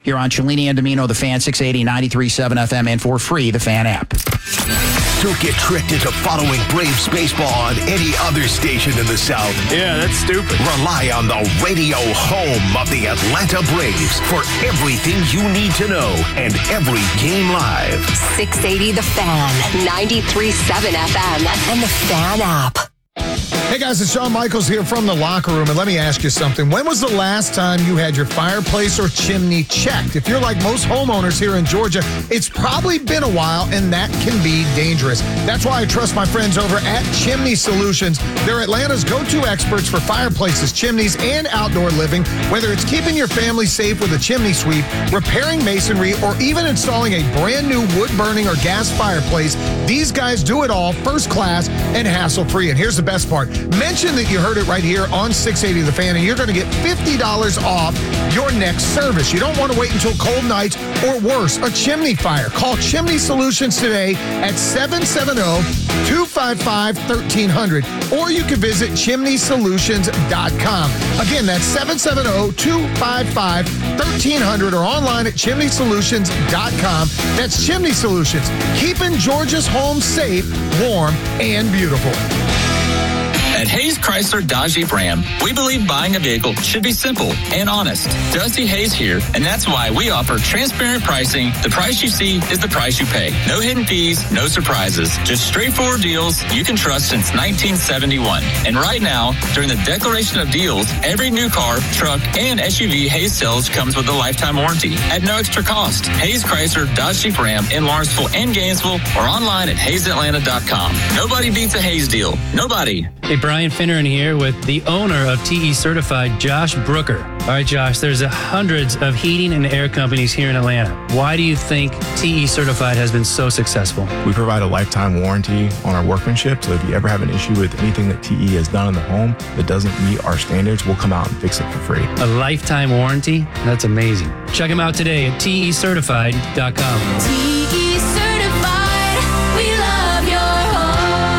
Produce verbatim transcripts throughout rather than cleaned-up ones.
here on Cellini and Domino, the Fan, six eighty, ninety-three point seven F M, and for free, the Fan app. Don't get tricked into following Braves baseball on any other station in the South. Yeah, that's stupid. Rely on the radio home of the Atlanta Braves for everything you need to know and every game live. six eighty The Fan, ninety-three point seven F M, and the Fan app. Hey guys, it's Shawn Michaels here from the locker room, and let me ask you something. When was the last time you had your fireplace or chimney checked? If you're like most homeowners here in Georgia, it's probably been a while, and that can be dangerous. That's why I trust my friends over at Chimney Solutions. They're Atlanta's go-to experts for fireplaces, chimneys, and outdoor living. Whether it's keeping your family safe with a chimney sweep, repairing masonry, or even installing a brand new wood-burning or gas fireplace, these guys do it all first class and hassle-free. And here's the best part. Mention that you heard it right here on six eighty The Fan, and you're going to get fifty dollars off your next service. You don't want to wait until cold nights or worse, a chimney fire. Call Chimney Solutions today at seven seven zero, two five five, one three zero zero, or you can visit chimney solutions dot com. Again, that's seven seven zero, two five five, one three zero zero or online at chimney solutions dot com. That's Chimney Solutions, keeping Georgia's homes safe, warm, and beautiful. At Hayes Chrysler Dodge Jeep Ram, we believe buying a vehicle should be simple and honest. Dusty Hayes here, and that's why we offer transparent pricing. The price you see is the price you pay. No hidden fees, no surprises. Just straightforward deals you can trust since nineteen seventy-one. And right now, during the Declaration of Deals, every new car, truck, and S U V Hayes sells comes with a lifetime warranty at no extra cost. Hayes Chrysler Dodge Jeep Ram in Lawrenceville and Gainesville, or online at hayes atlanta dot com. Nobody beats a Hayes deal. Nobody. Hey, Brian Finneran here with the owner of T E Certified, Josh Brooker. All right, Josh, there's a hundreds of heating and air companies here in Atlanta. Why do you think T E Certified has been so successful? We provide a lifetime warranty on our workmanship, so if you ever have an issue with anything that T E has done in the home that doesn't meet our standards, we'll come out and fix it for free. A lifetime warranty? That's amazing. Check them out today at T E certified dot com. T E Certified, we love your home.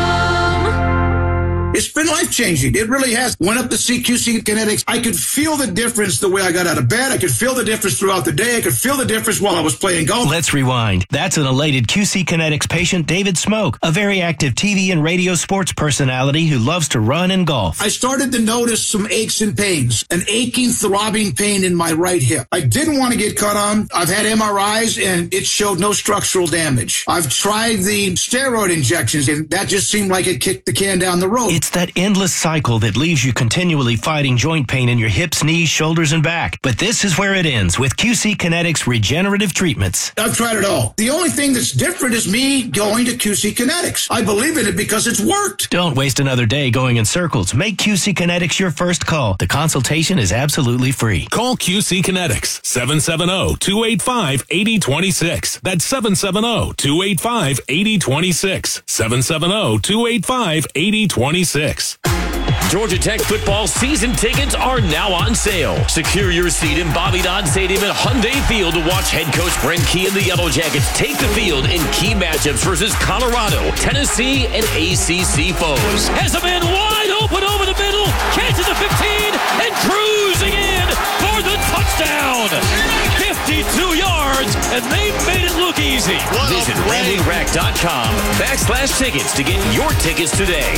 It's been life-changing. It really has. Went up to see Q C Kinetics. I could feel the difference the way I got out of bed. I could feel the difference throughout the day. I could feel the difference while I was playing golf. Let's rewind. That's an elated Q C Kinetics patient, David Smoke, a very active T V and radio sports personality who loves to run and golf. I started to notice some aches and pains, an aching, throbbing pain in my right hip. I didn't want to get cut on. I've had M R Is, and it showed no structural damage. I've tried the steroid injections, and that just seemed like it kicked the can down the road. It's that endless cycle that leaves you continually fighting joint pain in your hips, knees, shoulders, and back. But this is where it ends with Q C Kinetics regenerative treatments. I've tried it all. The only thing that's different is me going to Q C Kinetics. I believe in it because it's worked. Don't waste another day going in circles. Make Q C Kinetics your first call. The consultation is absolutely free. Call Q C Kinetics, seven seven zero, two eight five, eight zero two six. That's seven seven zero, two eight five, eight zero two six. seven seven zero, two eight five, eight zero two six. Georgia Tech football season tickets are now on sale. Secure your seat in Bobby Dodd Stadium at Hyundai Field to watch head coach Brent Key and the Yellow Jackets take the field in key matchups versus Colorado, Tennessee, and A C C foes. Has a man wide open over the middle, catches the fifteen, and cruising in for the touchdown. fifty-two yards, and they made it look easy. Visit Rambling Rack dot com backslash tickets to get your tickets today.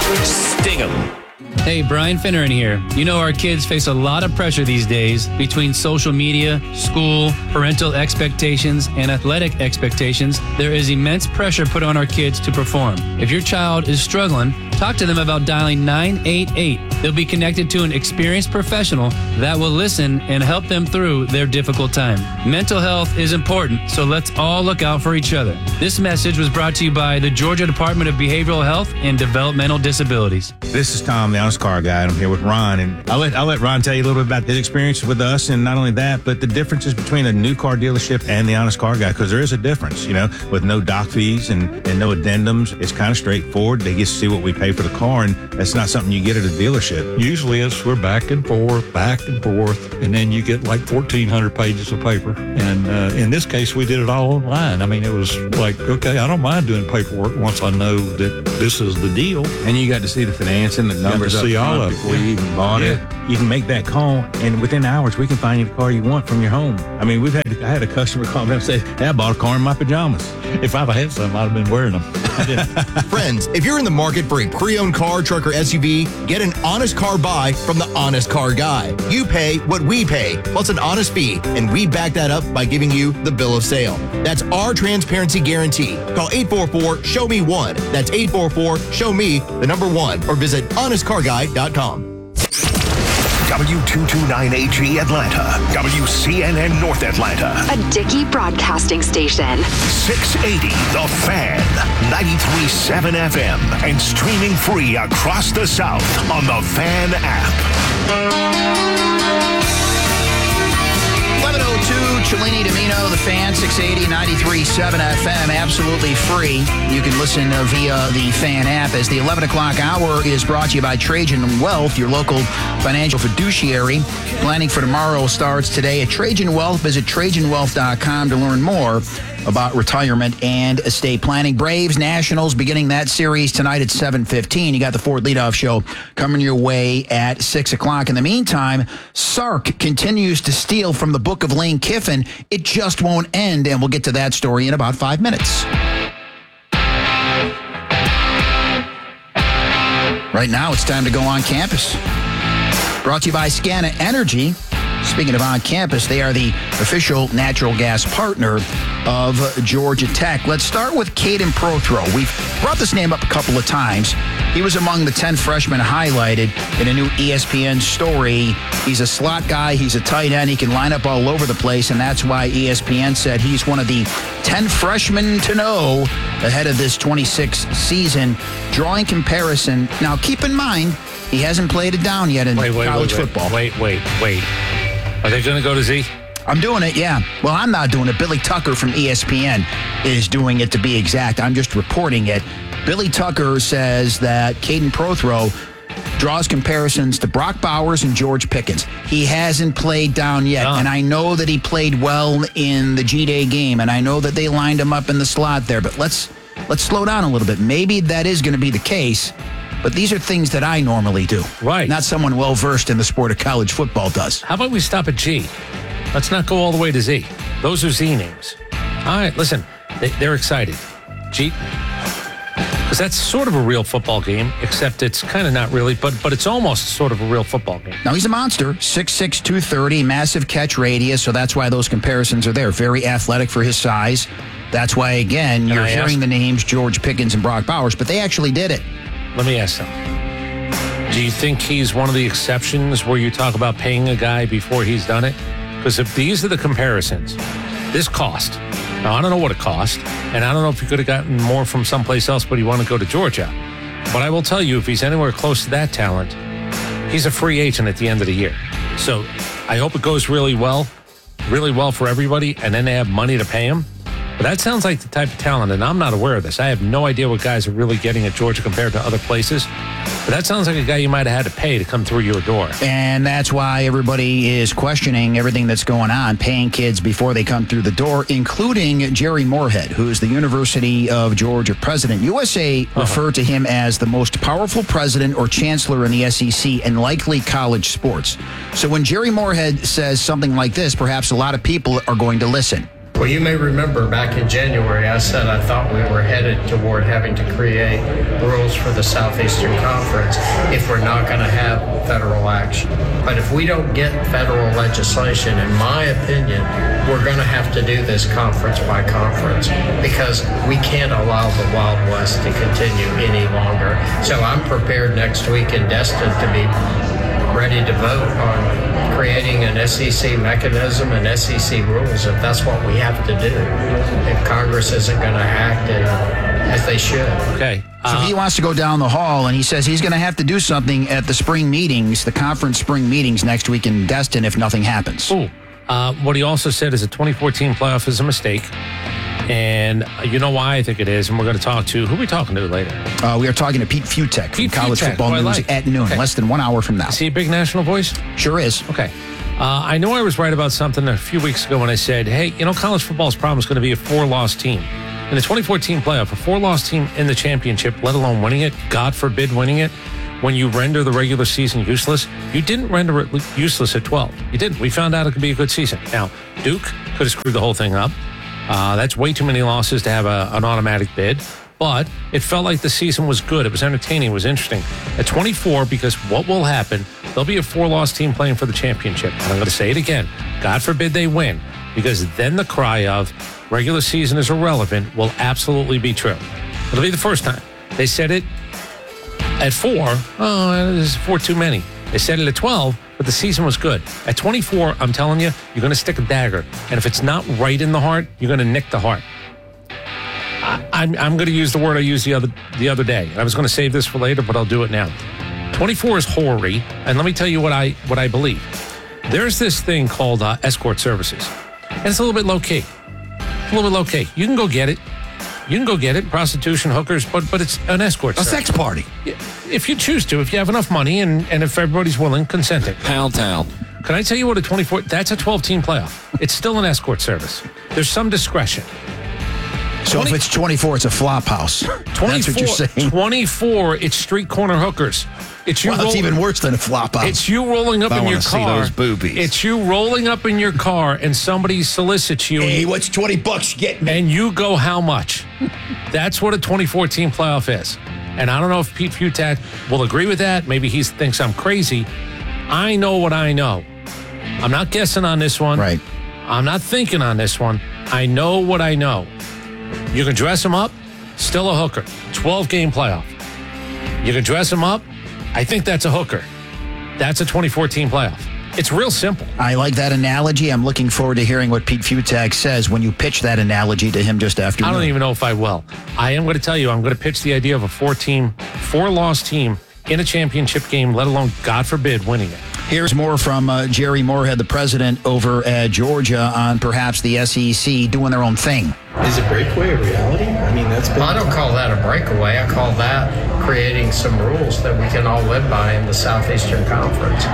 Sting 'em. Hey, Brian Finneran here. You know our kids face a lot of pressure these days between social media, school, parental expectations, and athletic expectations. There is immense pressure put on our kids to perform. If your child is struggling, talk to them about dialing nine eight eight. They'll be connected to an experienced professional that will listen and help them through their difficult time. Mental health is important, so let's all look out for each other. This message was brought to you by the Georgia Department of Behavioral Health and Developmental Disabilities. This is Tom, the Honest Car Guy, and I'm here with Ron. And I'll let, I'll let Ron tell you a little bit about his experience with us, and not only that, but the differences between a new car dealership and the Honest Car Guy, because there is a difference, you know, with no doc fees and, and no addendums. It's kind of straightforward. They get to see what we pay for the car, and that's not something you get at a dealership. Usually it's we're back and forth, back and forth, and then you get like fourteen hundred pages of paper. And uh, in this case, we did it all online. I mean, it was like, okay, I don't mind doing paperwork once I know that this is the deal. And you got to see the financing, the got to numbers see up all front of it, before yeah. you even bought Yeah. it. You can make that call, and within hours, we can find you the car you want from your home. I mean, we've had I had a customer call me and say, hey, I bought a car in my pajamas. If I'd had some, I'd have been wearing them. Friends, if you're in the market for a pre-owned car, truck, or S U V, get an honest car buy from the Honest Car Guy. You pay what we pay, plus an honest fee, and we back that up by giving you the bill of sale. That's our transparency guarantee. Call eight four four, show me one. That's eight four four, show me the number one, or visit honest car guy dot com. W two twenty-nine A G Atlanta, W C N N North Atlanta, A Dickey Broadcasting Station. six eighty The Fan, ninety-three point seven F M, and streaming free across the South on the Fan app. eleven oh two, Cellini Domino, The Fan, six eighty, ninety-three point seven F M, absolutely free. You can listen uh, via the Fan app as the eleven o'clock hour is brought to you by Trajan Wealth, your local financial fiduciary. Planning for tomorrow starts today at Trajan Wealth. Visit trajan wealth dot com to learn more about retirement and estate planning. Braves Nationals beginning that series tonight at seven fifteen. You got the Ford Leadoff Show coming your way at six o'clock. In the meantime, Sark continues to steal from the book of Lane Kiffin. It just won't end, and we'll get to that story in about five minutes. Right now, it's time to go on campus. Brought to you by Scana Energy. Speaking of on campus, they are the official natural gas partner of Georgia Tech. Let's start with Caden Prothro. We've brought this name up a couple of times. He was among the ten freshmen highlighted in a new E S P N story. He's a slot guy. He's a tight end. He can line up all over the place, and that's why E S P N said he's one of the ten freshmen to know ahead of this twenty-six season. Drawing comparison. Now, keep in mind, he hasn't played it down yet in wait, wait, college wait, wait, football. Wait, wait, wait. Are they going to go to Z? I'm doing it, yeah. Well, I'm not doing it. Billy Tucker from E S P N is doing it, to be exact. I'm just reporting it. Billy Tucker says that Caden Prothro draws comparisons to Brock Bowers and George Pickens. He hasn't played down yet, Oh. and I know that he played well in the G-Day game, and I know that they lined him up in the slot there, but let's let's slow down a little bit. Maybe that is going to be the case, but these are things that I normally do. Right. Not someone well-versed in the sport of college football does. How about we stop at G? Let's not go all the way to Z. Those are Z names. All right, listen, they, they're excited. G, because that's sort of a real football game, except it's kind of not really, but but it's almost sort of a real football game. Now, he's a monster, six six, two thirty, massive catch radius, so that's why those comparisons are there. Very athletic for his size. That's why, again, Can you're I ask- hearing the names George Pickens and Brock Bowers, but they actually did it. Let me ask something. Do you think he's one of the exceptions where you talk about paying a guy before he's done it? Because if these are the comparisons, this cost. Now, I don't know what it cost, and I don't know if he could have gotten more from someplace else, but he wanted to go to Georgia. But I will tell you, if he's anywhere close to that talent, he's a free agent at the end of the year. So I hope it goes really well, really well for everybody, and then they have money to pay him. But that sounds like the type of talent, and I'm not aware of this. I have no idea what guys are really getting at Georgia compared to other places. But that sounds like a guy you might have had to pay to come through your door. And that's why everybody is questioning everything that's going on, paying kids before they come through the door, including Jerry Moorhead, who is the University of Georgia president. U S A uh-huh. referred to him as the most powerful president or chancellor in the S E C and likely college sports. So when Jerry Moorhead says something like this, perhaps a lot of people are going to listen. Well, you may remember back in January, I said I thought we were headed toward having to create rules for the Southeastern Conference if we're not going to have federal action. But if we don't get federal legislation, in my opinion, we're going to have to do this conference by conference because we can't allow the Wild West to continue any longer. So I'm prepared next week in Destin to be ready to vote on creating an S E C mechanism and S E C rules if that's what we have to do, if Congress isn't going to act in, as they should. Okay. So he wants to go down the hall, and he says he's going to have to do something at the spring meetings, the conference spring meetings next week in Destin if nothing happens. Ooh. Uh, what he also said is a twenty fourteen playoff is a mistake. And you know why I think it is, and we're going to talk to, who are we talking to later? Uh, we are talking to Pete Futek Pete from College Futek, Football who I News like. at noon, Okay. less than one hour from now. Is he a big national voice? Sure is. Okay. Uh, I know I was right about something a few weeks ago when I said, hey, you know, college football's problem is going to be a four-loss team. In the twenty fourteen playoff, a four-loss team in the championship, let alone winning it, God forbid winning it, when you render the regular season useless, you didn't render it useless at twelve. You didn't. We found out it could be a good season. Now, Duke could have screwed the whole thing up. Uh, that's way too many losses to have a, an automatic bid. But it felt like the season was good. It was entertaining. It was interesting. At twenty-four, because what will happen, there'll be a four-loss team playing for the championship. And I'm going to say it again. God forbid they win, because then the cry of regular season is irrelevant will absolutely be true. It'll be the first time. They said it at four. Oh, this is four too many. They said it at twelve, but the season was good. At twenty-four, I'm telling you, you're going to stick a dagger. And if it's not right in the heart, you're going to nick the heart. I, I'm, I'm going to use the word I used the other the other day. I was going to save this for later, but I'll do it now. twenty-four is hoary, and let me tell you what I what I believe. There's this thing called uh, escort services, and it's a little bit low key. A little bit low key. You can go get it. You can go get it. Prostitution, hookers, but but it's an escort. A service. sex party. If you choose to, if you have enough money, and and if everybody's willing, consenting. Pound town. Can I tell you what a twenty-four? That's a twelve-team playoff. It's still an escort service. There's some discretion. So twenty, if it's twenty-four, it's a flop house. That's what you're saying. twenty-four, it's street corner hookers. It's you. Well, it's even worse than a flop house. It's you rolling up I in your see car. those boobies. It's you rolling up in your car, and somebody solicits you. Hey, what's twenty bucks getting? And you go, how much? That's what a twenty-four team playoff is. And I don't know if Pete Futak will agree with that. Maybe he thinks I'm crazy. I know what I know. I'm not guessing on this one. Right. I'm not thinking on this one. I know what I know. You can dress him up, still a hooker. twelve-game playoff. You can dress him up. I think that's a hooker. That's a twenty-four team playoff. It's real simple. I like that analogy. I'm looking forward to hearing what Pete Futak says when you pitch that analogy to him just after. I don't even know if I will. I am going to tell you, I'm going to pitch the idea of a four-team, four-loss team in a championship game, let alone, God forbid, winning it. Here's more from uh, Jerry Moorhead, the president over at Georgia, on perhaps the S E C doing their own thing. Is a breakaway a reality? I mean, that's been... Well, I don't call that a breakaway. I call that creating some rules that we can all live by in the Southeastern Conference.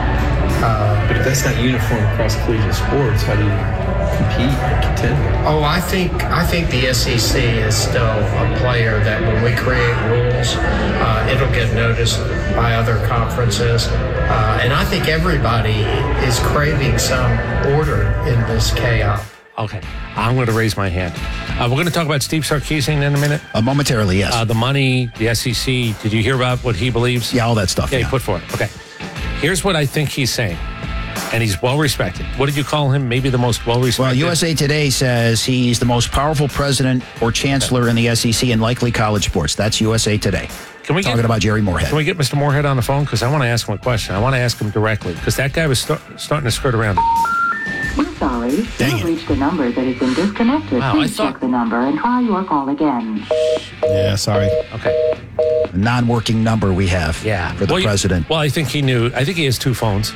Uh, but if that's not uniform across collegiate sports, how do you compete or contend? Oh, I think I think the S E C is still a player that when we create rules, uh, it'll get noticed by other conferences. Uh, and I think everybody is craving some order in this chaos. Okay, I'm going to raise my hand. Uh, we're going to talk about Steve Sarkisian in a minute. Uh, momentarily, yes. Uh, the money, the S E C. Did you hear about what he believes? Yeah, all that stuff. Yeah, yeah. he put forward. Okay. Here's what I think he's saying. And he's well respected. What did you call him? Maybe the most well respected? Well, U S A Today says he's the most powerful president or chancellor in the S E C and likely college sports. That's U S A Today. Can we Talking get, about Jerry Moorhead. Can we get Mister Moorhead on the phone? Because I want to ask him a question. I want to ask him directly. Because that guy was start, starting to skirt around it. We're sorry. Dang You've it. reached a number that has been disconnected. Wow, Please I thought- check the number and try your call again. Yeah, sorry. Okay. A non-working number we have Yeah. for the well, president. Well, I think he knew. I think he has two phones.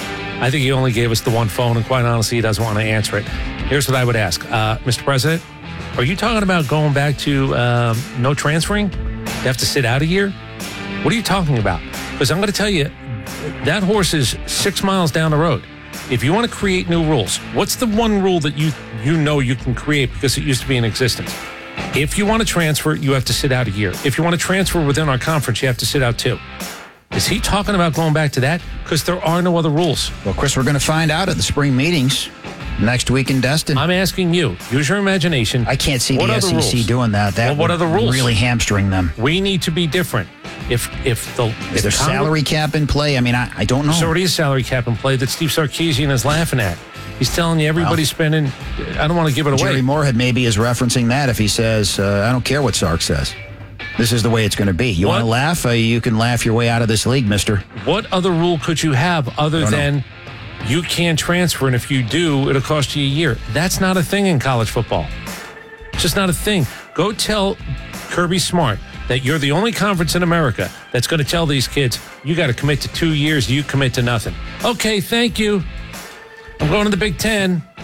I think he only gave us the one phone, and quite honestly, he doesn't want to answer it. Here's what I would ask. Uh, Mister President, are you talking about going back to um, no transferring? You have to sit out a year? What are you talking about? Because I'm going to tell you, that horse is six miles down the road. If you want to create new rules, what's the one rule that you you know you can create because it used to be in existence? If you want to transfer, you have to sit out a year. If you want to transfer within our conference, you have to sit out two. Is he talking about going back to that? Because there are no other rules. Well, Chris, we're going to find out at the spring meetings next week in Destin. I'm asking you. Use your imagination. I can't see What the other S E C rules? doing that. That Well, what would are the rules? really hamstring them. We need to be different. If if the Is there salary cap in play? I mean, I, I don't know. There's already a salary cap in play that Steve Sarkisian is laughing at. He's telling you everybody's spending. I don't want to give it away. Jerry Moorhead maybe is referencing that if he says, uh, I don't care what Sark says. This is the way it's going to be. You What? want to laugh? Uh, you can laugh your way out of this league, mister. What other rule could you have other Don't know. than you can't transfer, and if you do, it'll cost you a year? That's not a thing in college football. It's just not a thing. Go tell Kirby Smart that you're the only conference in America that's going to tell these kids, you got to commit to two years, you commit to nothing. Okay, thank you. I'm going to the Big Ten.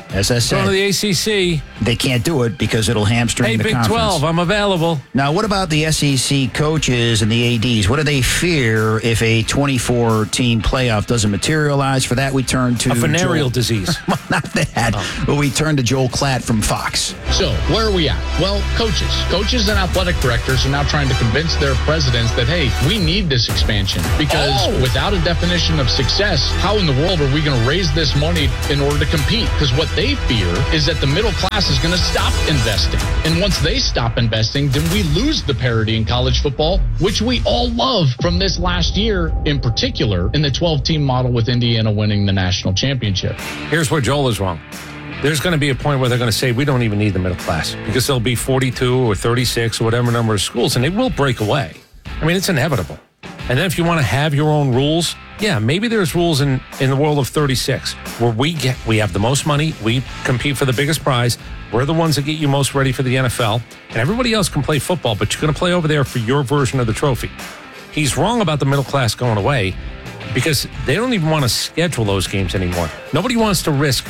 As I said, Going to the A C C. They can't do it because it'll hamstring Hey, the Big conference. twelve, I'm available. Now, what about the S E C coaches and the A Ds? What do they fear if a twenty-four team playoff doesn't materialize? For that, we turn to A venereal Joel. disease. Not that, oh. but we turn to Joel Klatt from Fox. So, where are we at? Well, coaches. Coaches and athletic directors are now trying to convince their presidents that, hey, we need this expansion because oh. without a definition of success, how in the world are we going to raise this money in order to compete? Because what they fear is that the middle class is going to stop investing. And once they stop investing, then we lose the parity in college football, which we all love from this last year, in particular, in the twelve-team model with Indiana winning the national championship. Here's where Joel is wrong. There's going to be a point where they're going to say, we don't even need the middle class because there'll be forty-two or thirty-six or whatever number of schools, and they will break away. I mean, it's inevitable. And then if you want to have your own rules, yeah, maybe there's rules in, in the world of thirty-six where we get we have the most money, we compete for the biggest prize, we're the ones that get you most ready for the N F L, and everybody else can play football, but you're going to play over there for your version of the trophy. He's wrong about the middle class going away because they don't even want to schedule those games anymore. Nobody wants to risk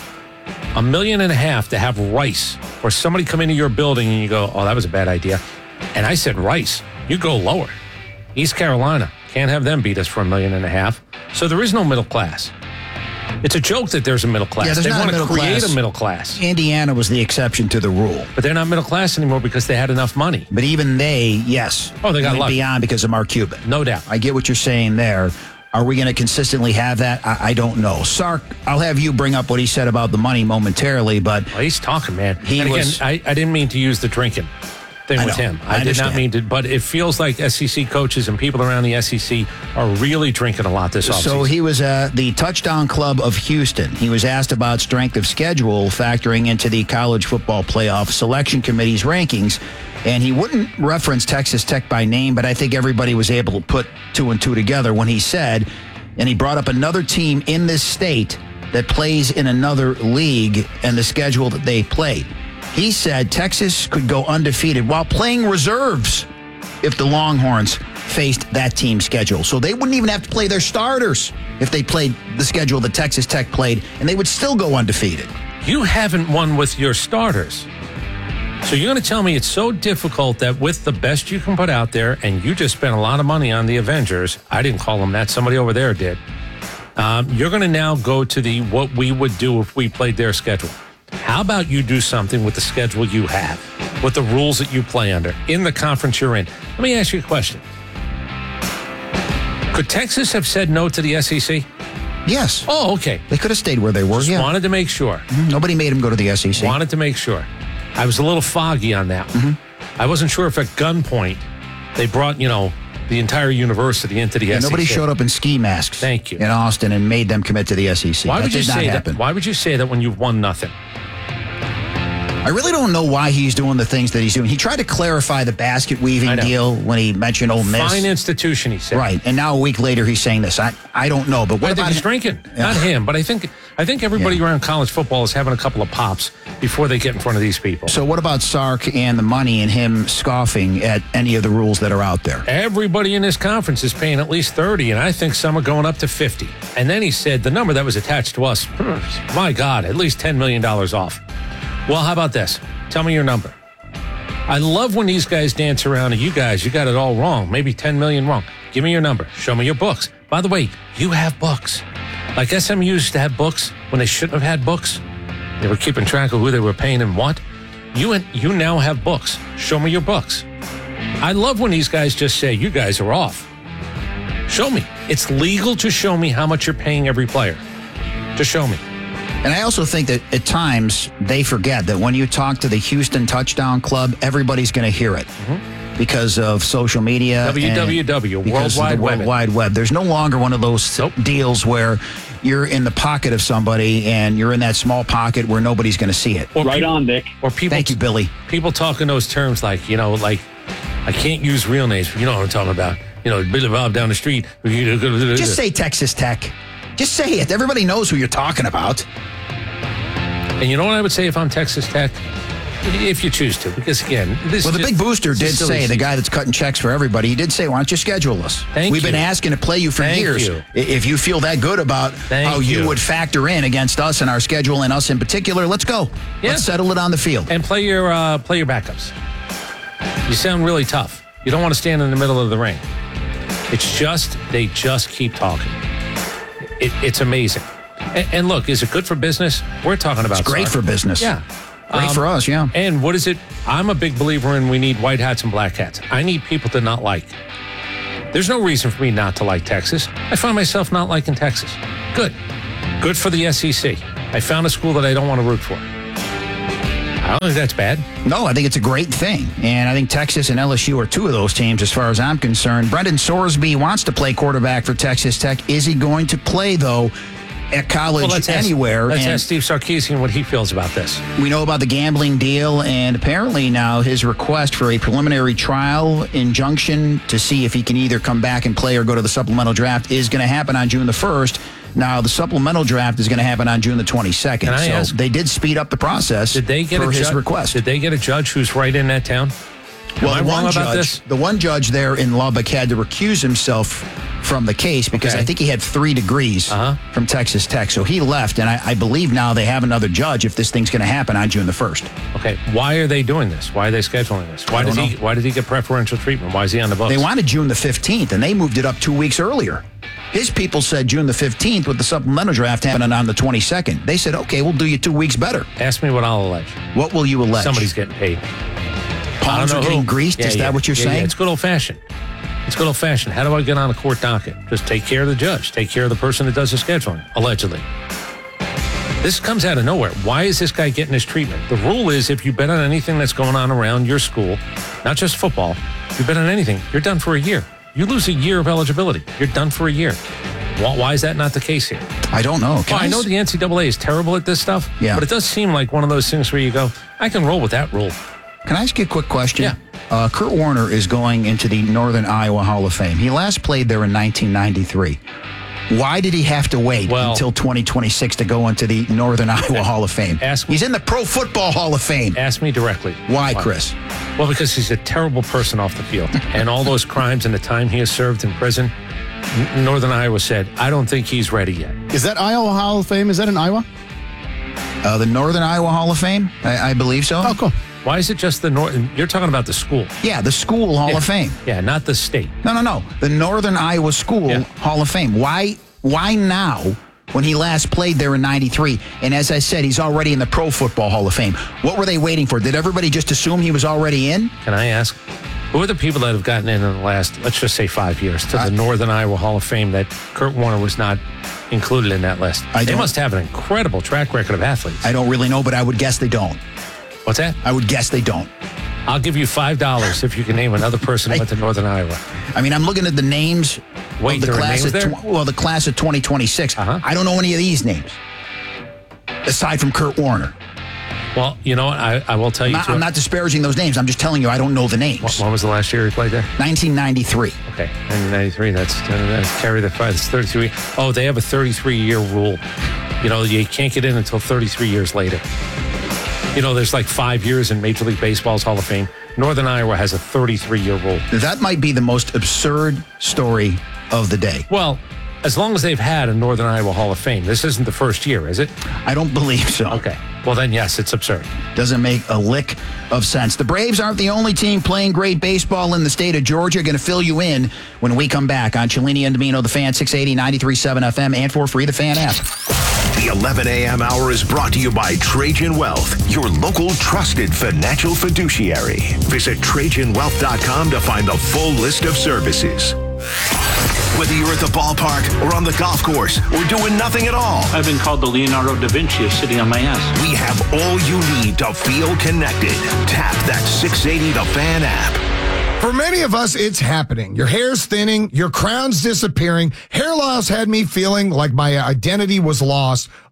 a million and a half to have Rice or somebody come into your building and you go, oh, that was a bad idea. And I said Rice, you go lower. East Carolina, can't have them beat us for a million and a half. So there is no middle class. It's a joke that there's a middle class. Yeah, there's they not want a middle to create class. a middle class. Indiana was the exception to the rule. But they're not middle class anymore because they had enough money. But even they, yes. Oh, they got went lucky. beyond because of Mark Cuban. No doubt. I get what you're saying there. Are we going to consistently have that? I, I don't know. Sark, I'll have you bring up what he said about the money momentarily, but... Well, he's talking, man. He and was, again, I, I didn't mean to use the drinking thing I with know. him. I I, did not understand. mean to, but it feels like S E C coaches and people around the S E C are really drinking a lot this offseason. So he was at the Touchdown Club of Houston. He was asked about strength of schedule factoring into the College Football Playoff Selection Committee's rankings, and he wouldn't reference Texas Tech by name, but I think everybody was able to put two and two together when he said, and he brought up another team in this state that plays in another league and the schedule that they played. He said Texas could go undefeated while playing reserves if the Longhorns faced that team's schedule. So they wouldn't even have to play their starters if they played the schedule that Texas Tech played, and they would still go undefeated. You haven't won with your starters. So you're going to tell me it's so difficult that with the best you can put out there, and you just spent a lot of money on the Avengers, I didn't call them that, somebody over there did, um, you're going to now go to the what we would do if we played their schedule. How about you do something with the schedule you have, with the rules that you play under, in the conference you're in? Let me ask you a question. Could Texas have said no to the S E C? Yes. Oh, okay. They could have stayed where they were. Just yeah. wanted to make sure. Mm-hmm. Nobody made them go to the S E C. Wanted to make sure. I was a little foggy on that one. Mm-hmm. I wasn't sure if at gunpoint they brought, you know, the entire university into the yeah, S E C. Nobody showed up in ski masks. Thank you. In Austin and made them commit to the S E C. Why that would you did not say happen. that? Why would you say that when you've won nothing? I really don't know why he's doing the things that he's doing. He tried to clarify the basket weaving deal when he mentioned Ole Miss. Fine institution, he said. Right, and now a week later he's saying this. I I don't know, but what I about think he's him? drinking? Yeah. Not him, but I think I think everybody Yeah. around college football is having a couple of pops before they get in front of these people. So what about Sark and the money and him scoffing at any of the rules that are out there? Everybody in this conference is paying at least thirty, and I think some are going up to fifty. And then he said the number that was attached to us, my God, at least ten million dollars off. Well, how about this? Tell me your number. I love when these guys dance around and you guys, you got it all wrong. Maybe ten million wrong. Give me your number. Show me your books. By the way, you have books. Like S M U used to have books when they shouldn't have had books. They were keeping track of who they were paying and what. You you now have books. Show me your books. I love when these guys just say, you guys are off. Show me. It's legal to show me how much you're paying every player. Just show me. And I also think that at times they forget that when you talk to the Houston Touchdown Club, everybody's going to hear it mm-hmm. because of social media. W W W, World Wide Web. World Wide Web. There's no longer one of those nope. deals where you're in the pocket of somebody and you're in that small pocket where nobody's going to see it. Or right people, on, Nick. Or people, Thank you, Billy. People talk in those terms like, you know, like, I can't use real names, but you know what I'm talking about. You know, Billy Bob down the street. Just say Texas Tech. Just say it. Everybody knows who you're talking about. And you know what I would say if I'm Texas Tech? if you choose to, because again, this well, the just, big booster did say, the guy that's cutting checks for everybody, he did say, why don't you schedule us? Thank We've you. been asking to play you for Thank years. you. If you feel that good about Thank how you. you. would factor in against us and our schedule and us in particular, let's go. Yeah. Let's settle it on the field. And play your uh, play your backups. You sound really tough. You don't want to stand in the middle of the ring. It's just, they just keep talking. It, it's amazing. And, and look, is it good for business? We're talking about It's great soccer. for business. Yeah. Great Um, for us, yeah. And what is it? I'm a big believer in we need white hats and black hats. I need people to not like. There's no reason for me not to like Texas. I find myself not liking Texas. Good. Good for the S E C. I found a school that I don't want to root for. I don't think that's bad. No, I think it's a great thing. And I think Texas and L S U are two of those teams as far as I'm concerned. Brendan Sorsby wants to play quarterback for Texas Tech. Is he going to play, though, at college Well, let's anywhere? Ask, let's And ask Steve Sarkisian what he feels about this. we know about the gambling deal, and apparently now his request for a preliminary trial injunction to see if he can either come back and play or go to the supplemental draft is going to happen on June the first. Now, the supplemental draft is going to happen on June the twenty-second. Can I so ask- they did speed up the process Did they get for a his ju- request. Did they get a judge who's right in that town? Am Well, I the wrong one about judge, this? the one judge there in Lubbock had to recuse himself from the case because Okay. I think he had three degrees Uh-huh. from Texas Tech. So he left, and I, I believe now they have another judge if this thing's going to happen on June the first. Okay, why are they doing this? Why are they scheduling this? Why I does don't he? know. Why did he get preferential treatment? Why is he on the books? They wanted June the fifteenth, and they moved it up two weeks earlier. His people said June the fifteenth with the supplemental draft happening on the twenty-second. They said, okay, we'll do you two weeks better. Ask me what I'll allege. What will you allege? Somebody's getting paid. Palms I are don't know getting who. greased? Yeah, Is yeah. that what you're Yeah, saying? yeah, it's good old fashioned. It's good old fashioned. How do I get on a court docket? Just take care of the judge. Take care of the person that does the scheduling, allegedly. This comes out of nowhere. Why is this guy getting his treatment? The rule is if you bet on anything that's going on around your school, not just football, if you bet on anything, you're done for a year. You lose a year of eligibility. You're done for a year. Why, why is that not the case here? I don't know. Can Well, I know s- the N C double A is terrible at this stuff, Yeah. but it does seem like one of those things where you go, I can roll with that rule. Can I ask you a quick question? Yeah. Uh, Kurt Warner is going into the Northern Iowa Hall of Fame. He last played there in nineteen ninety-three. Why did he have to wait Well- until twenty twenty-six to go into the Northern Iowa Hall of Fame? Ask me- He's in the Pro Football Hall of Fame. Ask me directly. Why, Chris? Well, because he's a terrible person off the field. And all those crimes and the time he has served in prison, N- Northern Iowa said, I don't think he's ready yet. Is that Iowa Hall of Fame? Is that in Iowa? Uh, the Northern Iowa Hall of Fame? I, I believe so. Oh, cool. Why is it just the North? You're talking about the school. Yeah, the School Hall Yeah. of Fame. Yeah, not the state. No, no, no. The Northern Iowa School Yeah. Hall of Fame. Why why now when he last played there in ninety-three? And as I said, he's already in the Pro Football Hall of Fame. What were they waiting for? Did everybody just assume he was already in? Can I ask? Who are the people that have gotten in in the last, let's just say five years, to the Northern Iowa Hall of Fame that Kurt Warner was not included in that list? I They don't- must have an incredible track record of athletes. I don't really know, but I would guess they don't. What's that? I would guess they don't. I'll give you five dollars if you can name another person who went to Northern Iowa. I mean, I'm looking at the names Wait, of the there are class names of there? tw- well, the class of twenty twenty-six. Uh-huh. I don't know any of these names aside from Kurt Warner. Well, you know what? I, I will tell I'm you. not, too. I'm not disparaging those names. I'm just telling you I don't know the names. When was the last year he played there? nineteen ninety-three. Okay, nineteen ninety-three. That's, that's carry the five. That's thirty-three. Oh, they have a thirty-three year rule. You know, you can't get in until thirty-three years later. You know, there's like five years in Major League Baseball's Hall of Fame. Northern Iowa has a thirty-three year rule. That might be the most absurd story of the day. Well, as long as they've had a Northern Iowa Hall of Fame, this isn't the first year, is it? I don't believe so. Okay. Well, then, yes, it's absurd. Doesn't make a lick of sense. The Braves aren't the only team playing great baseball in the state of Georgia. Going to fill you in when we come back on Cellini and Domino, the Fan, six eighty, ninety-three point seven F M, and for free, the Fan app. The eleven a.m. hour is brought to you by Trajan Wealth, your local trusted financial fiduciary. Visit Trajan Wealth dot com to find the full list of services. Whether you're at the ballpark or on the golf course or doing nothing at all, I've been called the Leonardo da Vinci of sitting on my ass. we have all you need to feel connected. Tap that six eighty The Fan app. For many of us, it's happening. Your hair's thinning, your crown's disappearing. Hair loss had me feeling like my identity was lost.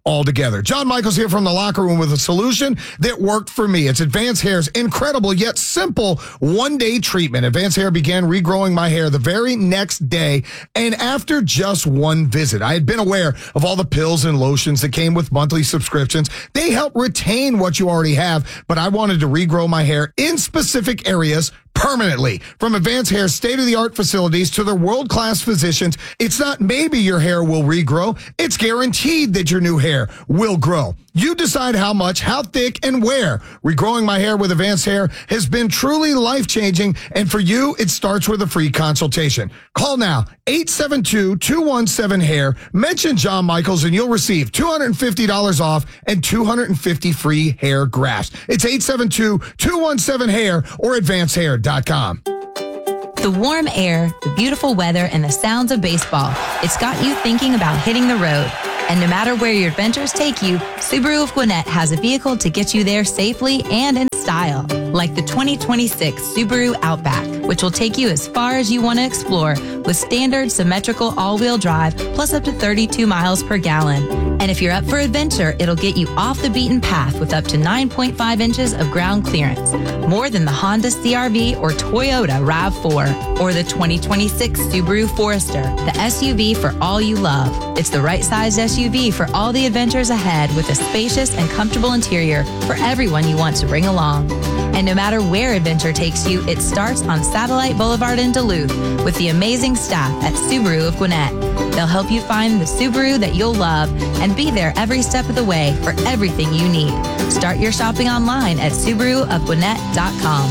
altogether. John Michaels here from the locker room with a solution that worked for me. It's Advanced Hair's incredible yet simple one-day treatment. Advanced Hair began regrowing my hair the very next day, and after just one visit. I had been aware of all the pills and lotions that came with monthly subscriptions. They help retain what you already have, but I wanted to regrow my hair in specific areas permanently. From Advanced Hair's state-of-the-art facilities to their world-class physicians, it's not maybe your hair will regrow, it's guaranteed that your new hair will grow. You decide how much, how thick, and where. Regrowing my hair with Advanced Hair has been truly life-changing, and for you, it starts with a free consultation. Call now, eight seven two, two one seven, hair. Mention John Michaels, and you'll receive two hundred fifty dollars off and two hundred fifty free hair grafts. It's eight seven two, two one seven, hair or advanced hair dot com. The warm air, the beautiful weather, and the sounds of baseball. It's got you thinking about hitting the road. And no matter where your adventures take you, Subaru of Gwinnett has a vehicle to get you there safely and in style. Like the twenty twenty-six Subaru Outback, which will take you as far as you want to explore with standard symmetrical all-wheel drive plus up to thirty-two miles per gallon. And if you're up for adventure, it'll get you off the beaten path with up to nine point five inches of ground clearance. More than the Honda C R V or Toyota RAV four or the twenty twenty-six Subaru Forester, the S U V for all you love. It's the right size S U V for all the adventures ahead with a spacious and comfortable interior for everyone you want to bring along. And no matter where adventure takes you, it starts on Satellite Boulevard in Duluth with the amazing staff at Subaru of Gwinnett. They'll help you find the Subaru that you'll love and be there every step of the way for everything you need. Start your shopping online at Subaru of Gwinnett dot com.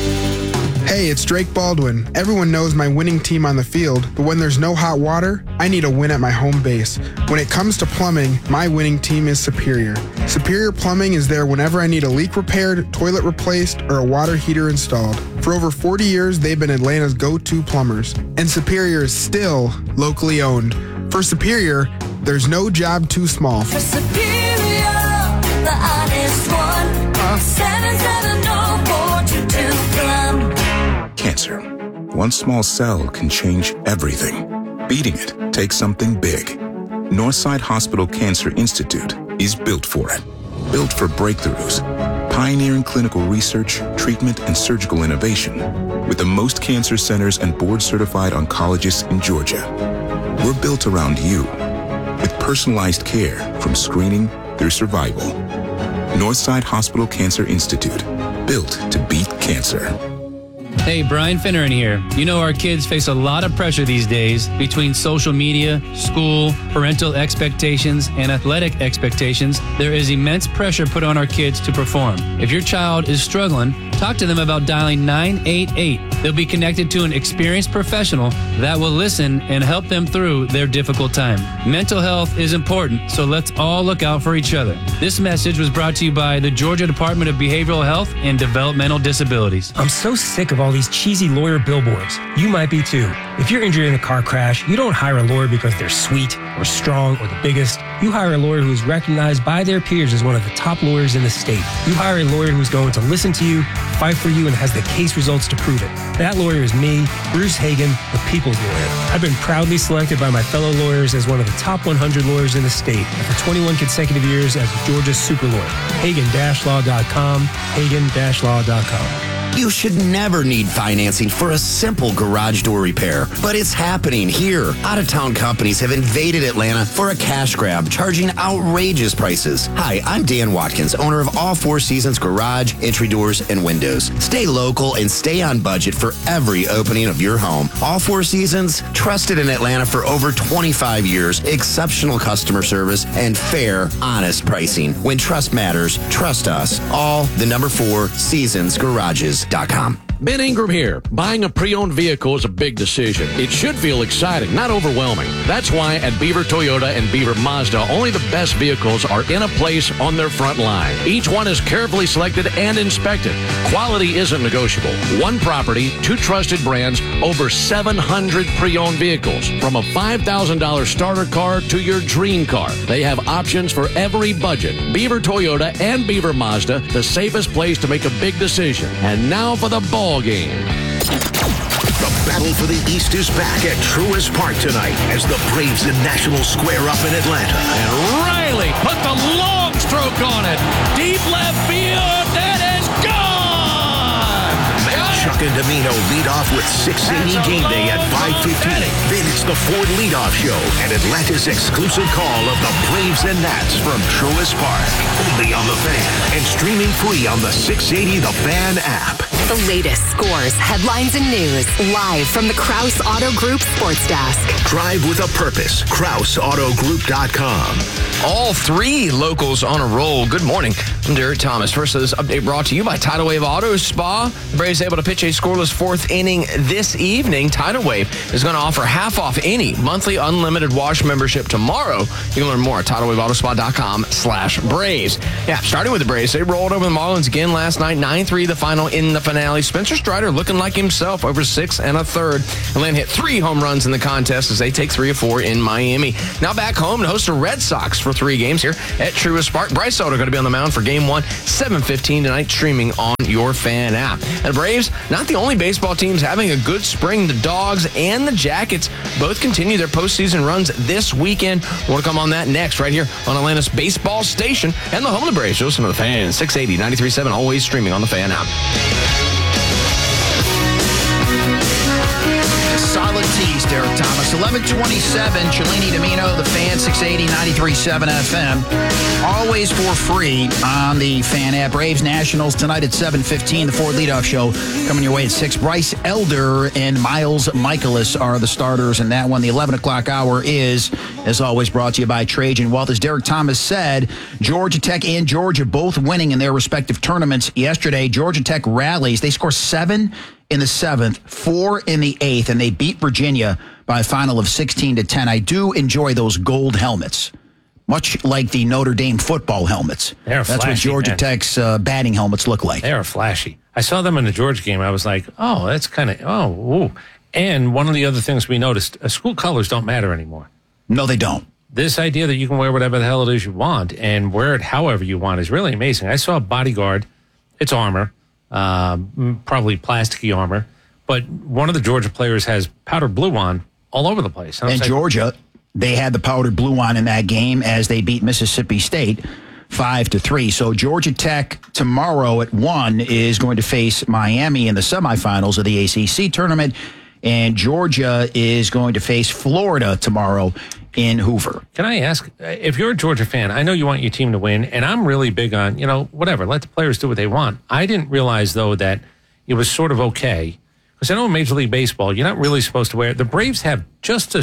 Hey, it's Drake Baldwin. Everyone knows my winning team on the field, but when there's no hot water, I need a win at my home base. When it comes to plumbing, my winning team is Superior. Superior Plumbing is there whenever I need a leak repaired, toilet replaced, or a water heater installed. For over forty years, they've been Atlanta's go-to plumbers. And Superior is still locally owned. For Superior, there's no job too small. For Superior, the honest one, call seven seven zero, four two two, plum. Cancer. One small cell can change everything. Beating it takes something big. Northside Hospital Cancer Institute is built for it. Built for breakthroughs, pioneering clinical research, treatment, and surgical innovation, with the most cancer centers and board-certified oncologists in Georgia. We're built around you, with personalized care from screening through survival. Northside Hospital Cancer Institute, built to beat cancer. Hey, Brian Finneran here. You know our kids face a lot of pressure these days between social media, school, parental expectations, and athletic expectations. There is immense pressure put on our kids to perform. If your child is struggling, talk to them about dialing nine eight eight. They'll be connected to an experienced professional that will listen and help them through their difficult time. Mental health is important, so let's all look out for each other. This message was brought to you by the Georgia Department of Behavioral Health and Developmental Disabilities. I'm so sick of all these cheesy lawyer billboards. You might be too. If you're injured in a car crash, you don't hire a lawyer because they're sweet or strong or the biggest. You hire a lawyer who is recognized by their peers as one of the top lawyers in the state. You hire a lawyer who's going to listen to you, fight for you, and has the case results to prove it. That lawyer is me, Bruce Hagen, the people's lawyer. I've been proudly selected by my fellow lawyers as one of the top one hundred lawyers in the state, and for twenty-one consecutive years as Georgia's super lawyer. Hagen Law dot com, Hagen Law dot com. You should never need financing for a simple garage door repair, but it's happening here. Out-of-town companies have invaded Atlanta for a cash grab, charging outrageous prices. Hi, I'm Dan Watkins, owner of All Four Seasons Garage, Entry Doors, and Windows. Stay local and stay on budget for every opening of your home. All Four Seasons, trusted in Atlanta for over twenty-five years, exceptional customer service, and fair, honest pricing. When trust matters, trust us. All the number four Seasons Garages. Ben Ingram here. Buying a pre-owned vehicle is a big decision. It should feel exciting, not overwhelming. That's why at Beaver Toyota and Beaver Mazda, only the best vehicles are in a place on their front line. Each one is carefully selected and inspected. Quality isn't negotiable. One property, two trusted brands, over seven hundred pre-owned vehicles. From a five thousand dollars starter car to your dream car. They have options for every budget. Beaver Toyota and Beaver Mazda, the safest place to make a big decision. And now for the ball game. The battle for the East is back at Truist Park tonight as the Braves and Nationals square up in Atlanta. And Riley put the long stroke on it. Deep left field. That is gone. Matt Chuck and Domino lead off with six eighty Game Day at five fifteen. Then it's the Ford Leadoff Show and Atlanta's exclusive call of the Braves and Nats from Truist Park. Only on The Fan and streaming free on the six eighty The Fan app. The latest scores, headlines, and news live from the Kraus Auto Group Sports Desk. Drive with a purpose. Kraus Auto Group dot com. All three locals on a roll. Good morning. I'm Derek Thomas. First of this update brought to you by Tidal Wave Auto Spa. The Braves able to pitch a scoreless fourth inning this evening. Tidal Wave is going to offer half off any monthly unlimited wash membership tomorrow. You can learn more at tidal wave auto spa dot com slash Braves. Yeah, starting with the Braves. They rolled over the Marlins again last night. nine three the final in the finale. Spencer Strider looking like himself over six and a third. Atlanta hit three home runs in the contest as they take three of four in Miami. Now back home to host the Red Sox for three games here at Truist Park. Bryce Elder going to be on the mound for game one, seven fifteen tonight, streaming on your fan app. And the Braves, not the only baseball teams having a good spring. The Dogs and the Jackets both continue their postseason runs this weekend. More to come on that next, right here on Atlanta's baseball station and the home of the Braves. You'll listen to the Fan, six eighty, ninety-three point seven, always streaming on the Fan app. Solid tease, Derek Thomas. eleven twenty-seven, Cellini Domino, the Fan, six eighty, ninety-three point seven F M. Always for free on the Fan app. Braves Nationals tonight at seven fifteen. The Ford Leadoff Show coming your way at six. Bryce Elder and Miles Michaelis are the starters in that one. The eleven o'clock hour is, as always, brought to you by Trajan Wealth. As Derek Thomas said, Georgia Tech and Georgia both winning in their respective tournaments yesterday. Georgia Tech rallies. They score seven in the seventh, four in the eighth, and they beat Virginia by a final of sixteen to ten. I do enjoy those gold helmets, much like the Notre Dame football helmets. They're That's flashy, what Georgia man. Tech's uh, batting helmets look like. They are flashy. I saw them in the Georgia game. I was like, oh, that's kind of, oh, ooh. And one of the other things we noticed, uh, school colors don't matter anymore. No, they don't. This idea that you can wear whatever the hell it is you want and wear it however you want is really amazing. I saw a bodyguard. It's armor, um, probably plasticky armor, but one of the Georgia players has powder blue on all over the place. And, and like, Georgia, they had the powdered blue on in that game as they beat Mississippi State five to three. So Georgia Tech tomorrow at one is going to face Miami in the semifinals of the A C C tournament, and Georgia is going to face Florida tomorrow in Hoover. Can I ask, if you're a Georgia fan, I know you want your team to win, and I'm really big on, you know, whatever, let the players do what they want. I didn't realize, though, that it was sort of okay, because I know in Major League Baseball, you're not really supposed to wear it. The Braves have just a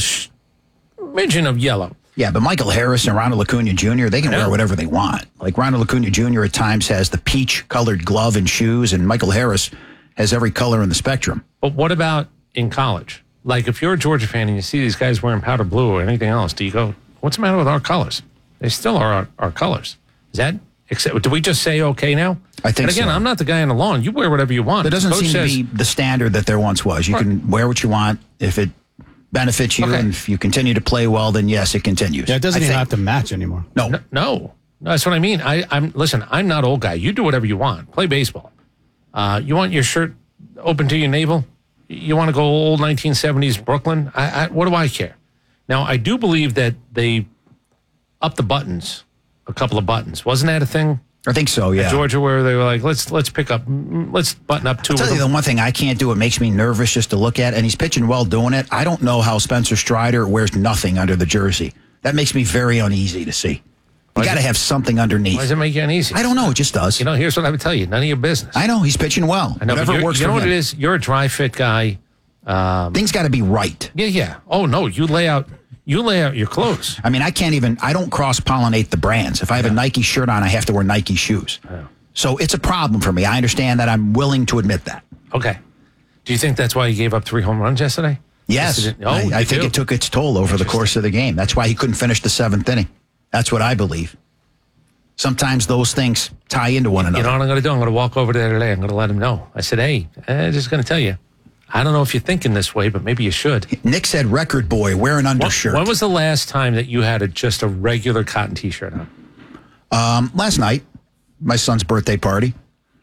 smidgen of yellow. Yeah, but Michael Harris and Ronald Acuna Junior, they can wear whatever they want. Like Ronald Acuna Junior at times has the peach-colored glove and shoes, and Michael Harris has every color in the spectrum. But what about in college? Like, if you're a Georgia fan and you see these guys wearing powder blue or anything else, do you go, what's the matter with our colors? They still are our, our colors. Is that, except, do we just say okay now? I think and again, so. I'm not the guy on the lawn. You wear whatever you want. There doesn't Coach seem says, to be the standard that there once was. You Right. can wear what you want. If it benefits you Okay. and if you continue to play well, then yes, it continues. Yeah, it doesn't I even think. have to match anymore. No. no, no, that's what I mean. I, I'm listen. I'm not old guy. You do whatever you want. Play baseball. Uh, you want your shirt open to your navel? You want to go old nineteen seventies Brooklyn? I, I, what do I care? Now, I do believe that they upped the buttons, a couple of buttons. Wasn't that a thing? I think so, yeah. At Georgia, where they were like, let's let's pick up, let's button up two I'll of tell you them. the one thing I can't do, it makes me nervous just to look at, and he's pitching well doing it. I don't know how Spencer Strider wears nothing under the jersey. That makes me very uneasy to see. You got to have something underneath. Why does it make you uneasy? I don't know. It just does. You know, here's what I would tell you. None of your business. I know. He's pitching well. I know, Whatever but you're- works you know for what him. it is? You're a dry fit guy. Um, Things got to be right. Yeah, yeah. Oh, no, you lay out you lay out your clothes. I mean, I can't even, I don't cross-pollinate the brands. If I have a Nike shirt on, I have to wear Nike shoes. Yeah. So it's a problem for me. I understand that. I'm willing to admit that. Okay. Do you think that's why he gave up three home runs yesterday? Yes. Yes, it- oh, I, I you think do? it took its toll over the course of the game. That's why he couldn't finish the seventh inning. That's what I believe. Sometimes those things tie into one another. You know what I'm going to do? I'm going to walk over there today. I'm going to let him know. I said, hey, I'm just going to tell you. I don't know if you're thinking this way, but maybe you should. Nick said, record boy, wear an undershirt. When was the last time that you had a, just a regular cotton T-shirt on? Um, last night, my son's birthday party.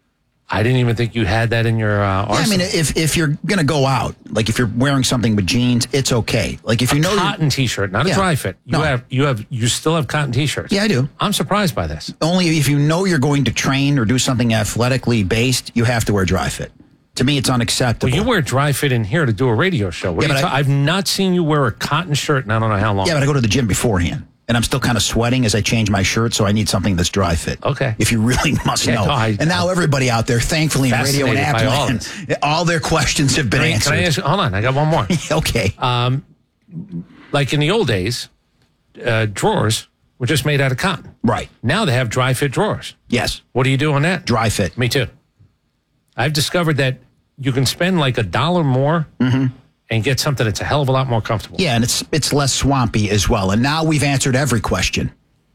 I didn't even think you had that in your uh, arsenal. Yeah, I mean, if if you're going to go out, like if you're wearing something with jeans, it's okay. Like if you a know cotton you're, T-shirt, not Yeah. a dry fit. You No. have you have you still have cotton T-shirts. Yeah, I do. I'm surprised by this. Only if you know you're going to train or do something athletically based, you have to wear dry fit. To me, it's unacceptable. Well, you wear dry fit in here to do a radio show. What Yeah, are you but ta- I- I've not seen you wear a cotton shirt in I don't know how long. Yeah, but I go to the gym beforehand, and I'm still kind of sweating as I change my shirt, so I need something that's dry fit. Okay. If you really must Yeah, know. no, I- and now everybody out there, thankfully, in radio and Fascinated by all Appleland, all their questions have been Can I- answered. Can I ask you, hold on, I got one more. Okay. Um, like in the old days, uh, drawers were just made out of cotton. Right. Now they have dry fit drawers. Yes. What do you do on that? Dry fit. Me too. I've discovered that you can spend like a dollar more and get something that's a hell of a lot more comfortable. Yeah, and it's it's less swampy as well. And now we've answered every question.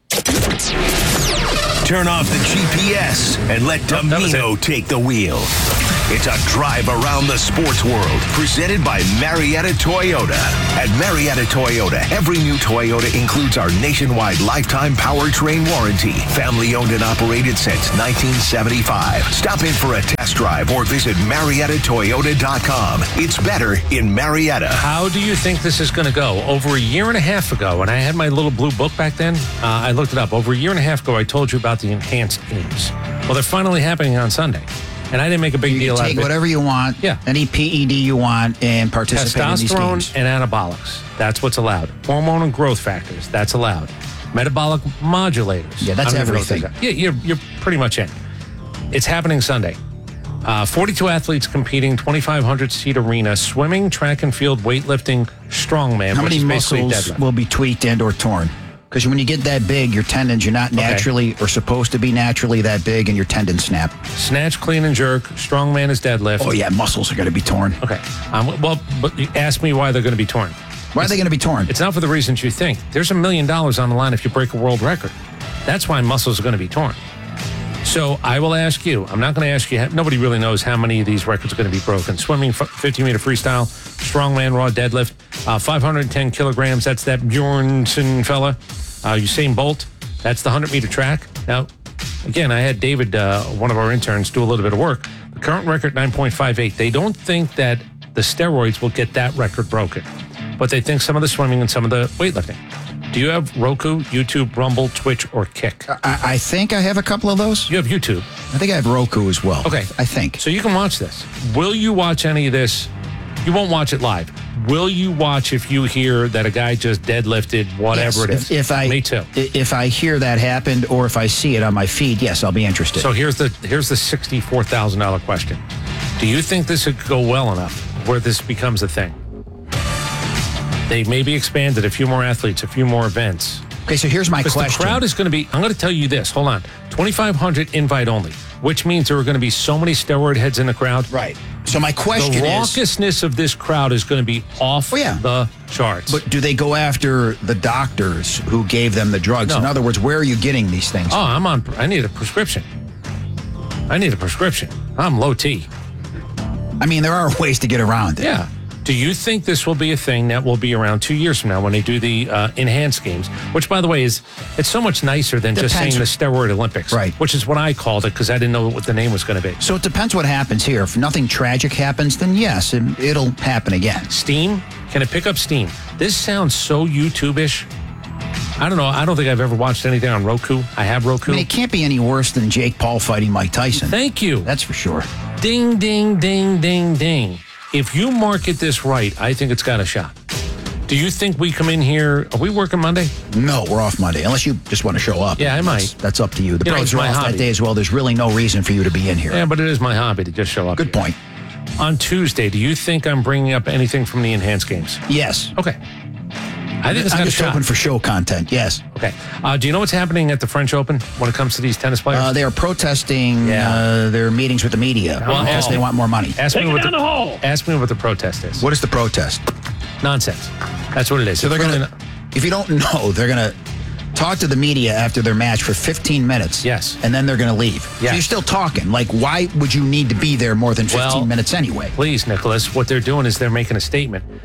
Turn off the G P S and let Domino take the wheel. It's a drive around the sports world presented by Marietta Toyota. At Marietta Toyota, every new Toyota includes our nationwide lifetime powertrain warranty. Family owned and operated since nineteen seventy-five. Stop in for a test drive or visit Marietta Toyota dot com. It's better in Marietta. How do you think this is going to go? Over a year and a half ago, and I had my little blue book back then, uh, I looked it up. Over a year and a half ago, I told you about the enhanced games. Well, they're finally happening on Sunday. And I didn't make a big You deal can out take of it. whatever you want, Yeah. any P E D you want, and participate in these Testosterone games. and anabolics. That's what's allowed. Hormone and growth factors. That's allowed. Metabolic modulators. Yeah, that's I don't even know what everything. those are. Yeah, you're, you're pretty much in. It's happening Sunday. Uh, forty-two athletes competing, twenty-five hundred seat arena, swimming, track and field, weightlifting, strongman, How which many is basically muscles deadlift. will be tweaked and or torn? Because when you get that big, your tendons, you're not Okay. naturally or supposed to be naturally that big, and your tendons snap. Snatch, clean, and jerk. Strongman is deadlift. Oh, yeah, muscles are going to be torn. Okay. Um, well, but you ask me why they're going to be torn. Why are they going to be torn? It's not for the reasons you think. There's a million dollars on the line if you break a world record. That's why muscles are going to be torn. So I will ask you. I'm not going to ask you. Nobody really knows how many of these records are going to be broken. Swimming, fifty meter freestyle, strongman, raw deadlift, uh, five hundred ten kilograms. That's that Bjornsson fella. Uh, Usain Bolt. That's the one hundred meter track. Now, again, I had David, uh, one of our interns, do a little bit of work. The current record, nine point five eight. They don't think that the steroids will get that record broken, but they think some of the swimming and some of the weightlifting. Do you have Roku, YouTube, Rumble, Twitch, or Kick? I, I think I have a couple of those. You have YouTube. I think I have Roku as well. Okay. I think. So you can watch this. Will you watch any of this? You won't watch it live. Will you watch if you hear that a guy just deadlifted whatever Yes, it is? If, if I, Me too. i- If I hear that happened or if I see it on my feed, yes, I'll be interested. So here's the here's the sixty-four thousand dollars question. Do you think this would go well enough where this becomes a thing? They maybe expanded a few more athletes, a few more events. Okay, so here's my Because the question. crowd is going to be, I'm going to tell you this. Hold on. twenty-five hundred invite only, which means there are going to be so many steroid heads in the crowd. Right. So my question The is, raucousness of this crowd is going to be off the charts. but do they go after the doctors who gave them the drugs? No. In other words, where are you getting these things? Oh, I'm on, I need a prescription. I need a prescription. I'm low T. I mean, there are ways to get around it. Yeah. Do you think this will be a thing that will be around two years from now when they do the uh, enhanced games? Which, by the way, is it's so much nicer than just saying Depends. the steroid Olympics, Right. Which is what I called it because I didn't know what the name was going to be. So it depends what happens here. If nothing tragic happens, then yes, it, it'll happen again. Steam? Can it pick up Steam? This sounds so YouTube-ish. I don't know. I don't think I've ever watched anything on Roku. I have I Roku. mean, it can't be any worse than Jake Paul fighting Mike Tyson. Thank you. That's for sure. Ding, ding, ding, ding, ding. If you market this right, I think it's got a shot. Do you think we come in here? Are we working Monday? No, we're off Monday, unless you just want to show up. Yeah, I That's, might. that's up to you. The You know, Braves it's are my off hobby. that day as well. There's really no reason for you to be in here. Yeah, but it is my hobby to just show up. Good here. point. On Tuesday, do you think I'm bringing up anything from the enhanced games? Yes. Okay. I think it's I'm got a just shot. open for show content. Yes. Okay. Uh, do you know what's happening at the French Open when it comes to these tennis players? Uh, they are protesting Yeah. uh, their meetings with the media Well, because ask- they want more money. ask me what the, ask me what the protest is. What is the protest? Nonsense. That's what it is. So they're It's going really to, if you don't know, they're going to talk to the media after their match for fifteen minutes. Yes. And then they're going to leave. So Yes. you're still talking. Like, why would you need to be there more than fifteen Well, minutes anyway? Please, Nicholas, what they're doing is they're making a statement.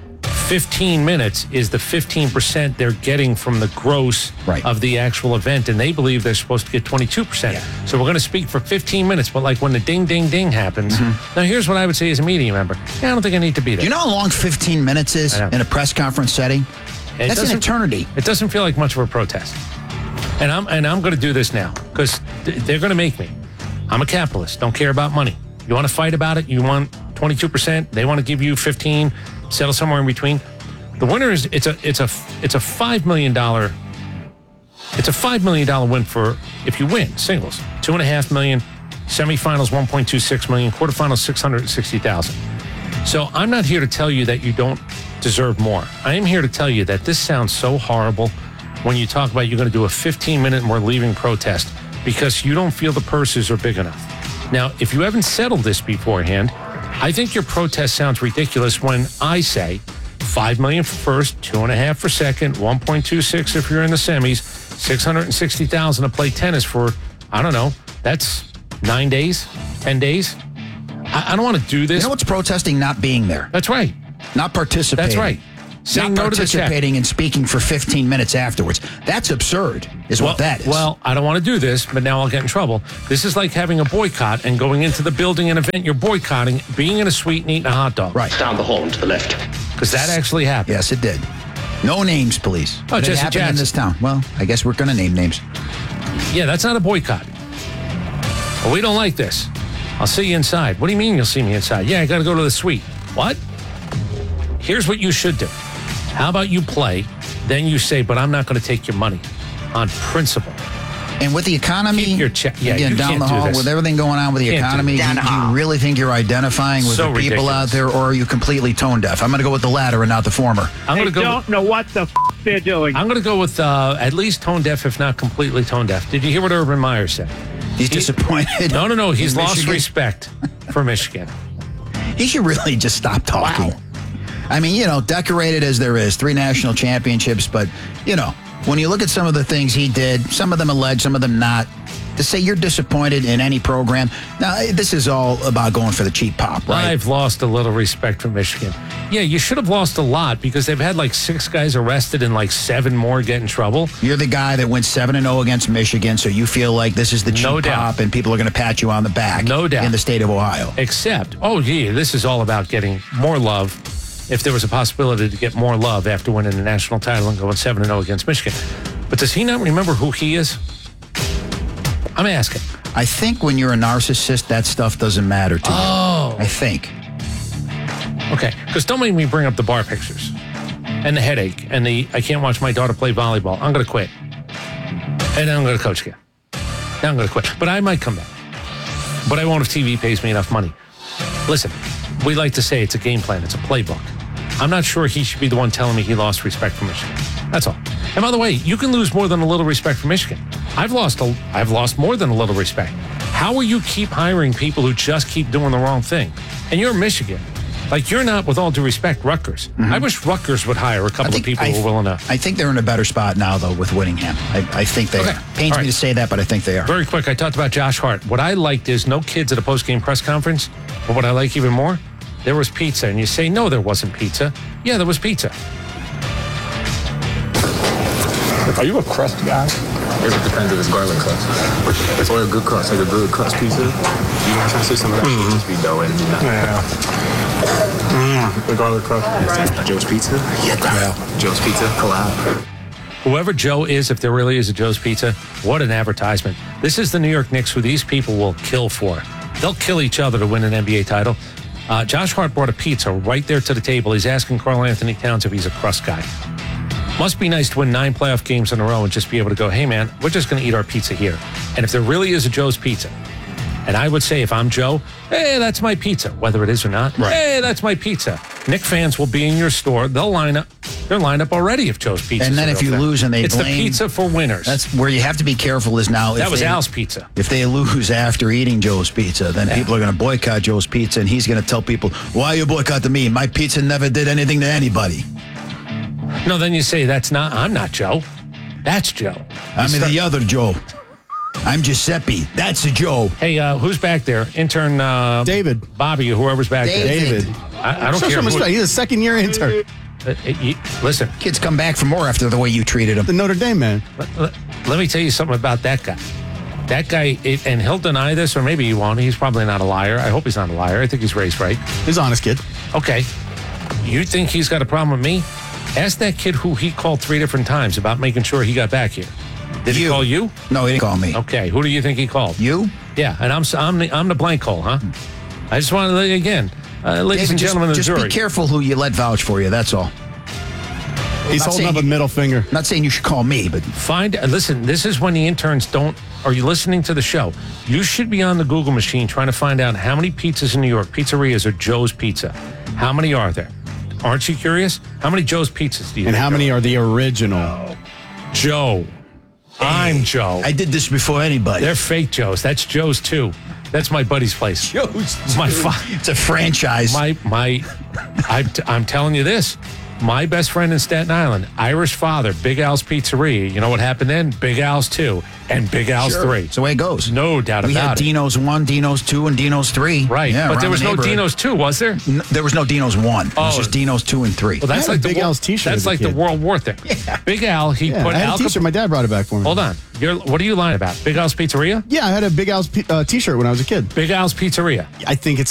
fifteen minutes is the fifteen percent they're getting from the gross right. of the actual event, and they believe they're supposed to get twenty-two percent. Yeah. So we're going to speak for fifteen minutes, but like when the ding, ding, ding happens. Mm-hmm. Now, here's what I would say as a media member. Yeah, I don't think I need to be there. Do you know how long fifteen minutes is in a press conference setting? It That's an eternity. It doesn't feel like much of a protest. And I'm and I'm going to do this now because th- they're going to make me. I'm a capitalist. Don't care about money. You want to fight about it? You want twenty-two percent? They want to give you fifteen. Settle somewhere in between. The winner is it's a it's a it's a five million dollar. It's a five million dollar win for if you win singles. Two and a half million. Semifinals one point two six million. Quarterfinals six hundred sixty thousand. So I'm not here to tell you that you don't deserve more. I am here to tell you that this sounds so horrible when you talk about you're going to do a fifteen minute and we're leaving protest because you don't feel the purses are big enough. Now, if you haven't settled this beforehand, I think your protest sounds ridiculous when I say five million dollars for first, two and a half for second, one point two six if you're in the semis, six hundred sixty thousand to play tennis for, I don't know, that's nine days, ten days. I, I don't want to do this. You know what's protesting? Not being there. That's right. Not participating. That's right. Saying Not no to the check. participating and speaking for fifteen minutes afterwards. That's absurd, is well, what that is. Well, I don't want to do this, but now I'll get in trouble. This is like having a boycott and going into the building and event you're boycotting, being in a suite and eating a hot dog. Right. Down the hall and to the left. Because that actually happened. Yes, it did. No names, please. Oh, but it Jesse happened Jackson. in this town. Well, I guess we're going to name names. Yeah, that's not a boycott. Well, we don't like this. I'll see you inside. What do you mean you'll see me inside? Yeah, I got to go to the suite. What? Here's what you should do. How about you play, then you say, but I'm not going to take your money on principle. And with the economy, Keep your check. Yeah, again, you down can't the do hall, this. with everything going on with the Can't do economy, this. do Down the you hall. really think you're identifying with So the people ridiculous. out there, or are you completely tone deaf? I'm going to go with the latter and not the former. I'm going to go. don't know what the f- they're doing. I'm going to go with uh, at least tone deaf, if not completely tone deaf. Did you hear what Urban Meyer said? He's He- disappointed. No, no, no. He's in lost Michigan. respect for Michigan. He should really just stop talking. Wow. I mean, you know, decorated as there is, three national championships, but, you know, when you look at some of the things he did, some of them alleged, some of them not, to say you're disappointed in any program. Now, this is all about going for the cheap pop, right? I've lost a little respect for Michigan. Yeah, you should have lost a lot because they've had like six guys arrested and like seven more get in trouble. You're the guy that went seven and oh against Michigan, so you feel like this is the cheap No doubt. pop and people are going to pat you on the back. No doubt. In the state of Ohio. Except, oh, gee, this is all about getting more love. If there was a possibility to get more love after winning the national title and going seven and oh against Michigan. But does he not remember who he is? I'm asking. I think when you're a narcissist, that stuff doesn't matter to Oh. you. I think. Okay, because don't make me bring up the bar pictures and the headache and the I can't watch my daughter play volleyball. I'm going to quit. And then I'm going to coach again. Now I'm going to quit. But I might come back. But I won't if T V pays me enough money. Listen, we like to say it's a game plan. It's a playbook. I'm not sure he should be the one telling me he lost respect for Michigan. That's all. And by the way, you can lose more than a little respect for Michigan. I've lost a, I've lost more than a little respect. How will you keep hiring people who just keep doing the wrong thing? And you're Michigan. Like, you're not, with all due respect, Rutgers. Mm-hmm. I wish Rutgers would hire a couple of people I, who are willing to. I think they're in a better spot now, though, with Whittingham. I, I think they Okay. are. Pains All right. me to say that, but I think they are. Very quick, I talked about Josh Hart. What I liked is no kids at a post-game press conference. But what I like even more, there was pizza. And you say, no, there wasn't pizza. Yeah, there was pizza. Are you a crust guy? It depends if it's garlic crust. Or a good crust, like a good crust pizza. You know what I'm trying to say? Some of that should just be dough and Yeah. Mm, the garlic crust. Joe's Pizza? Yeah. Joe's Pizza, collab. Whoever Joe is, if there really is a Joe's Pizza, what an advertisement. This is the New York Knicks, who these people will kill for. They'll kill each other to win an N B A title. Uh, Josh Hart brought a pizza right there to the table. He's asking Karl Anthony Towns if he's a crust guy. Must be nice to win nine playoff games in a row and just be able to go, hey, man, we're just going to eat our pizza here. And if there really is a Joe's Pizza, and I would say if I'm Joe, hey, that's my pizza, whether it is or not. Right. Hey, that's my pizza. Knick fans will be in your store. They'll line up. They're lined up already if Joe's Pizza. And then if you lose and they it's blame, the pizza for winners. That's where you have to be careful is now. that if was they, Al's Pizza. If they lose after eating Joe's Pizza, then Yeah. people are going to boycott Joe's Pizza, and he's going to tell people, why you boycotting me? My pizza never did anything to anybody. No, then you say that's not. I'm not Joe. That's Joe. I'm the other Joe. I'm Giuseppe. That's a Joe. Hey, uh, who's back there? Intern uh, David. Bobby, or whoever's back David. there. I, I don't Show care. some who- respect. He's a second year intern. Uh, you, listen. Kids come back for more after the way you treated them. The Notre Dame man. Let, let, let me tell you something about that guy. That guy, it, and he'll deny this, or maybe he won't. He's probably not a liar. I hope he's not a liar. I think he's raised right. He's an honest kid. Okay. You think he's got a problem with me? Ask that kid who he called three different times about making sure he got back here. Did you. he call you? No, he didn't call me. Okay. Who do you think he called? You? Yeah, and I'm I'm the, I'm the blank hole, huh? I just want to let you again, uh, ladies David, and gentlemen just, of the just jury. be careful who you let vouch for you. That's all. He's holding up a middle finger. Not saying you should call me, but Find, uh, listen, this is when the interns don't, are you listening to the show? You should be on the Google machine trying to find out how many pizzas in New York, pizzerias are Joe's Pizza. How many are there? Aren't you curious? How many Joe's Pizzas do you And think how there many are? are the original? Joe. I'm Joe. I did this before anybody. They're fake Joe's. That's Joe's too. That's my buddy's place. Joe's. My fa- It's a franchise. My my, I'm, t- I'm telling you this. My best friend in Staten Island, Irish father, Big Al's Pizzeria. You know what happened then? Big Al's two and Big Al's Sure. three. It's the way it goes. No doubt we about had it. Dino's one, Dino's two, and Dino's three. Right, Yeah, but around there was the no neighborhood. Dino's two, was there? N- there was no Dino's one. It was Oh. just Dino's two and three. Well, that's I had like a Big the, Al's t-shirt That's as a like the kid. World War thing. Big Al, he Yeah, put I had Al. a t-shirt. My dad brought it back for me. Hold on. You're, what are you lying about? Big Al's Pizzeria? Yeah, I had a Big Al's p- uh, t-shirt when I was a kid. Big Al's Pizzeria. I think it's